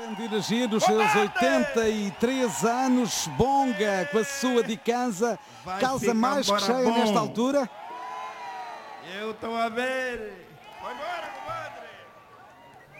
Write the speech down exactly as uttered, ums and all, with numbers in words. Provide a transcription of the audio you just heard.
Grande energia nos seus oitenta e três anos, Bonga com a sua Dicansa, casa mais que cheia nesta altura. Eu estou a ver. Vai embora, compadre.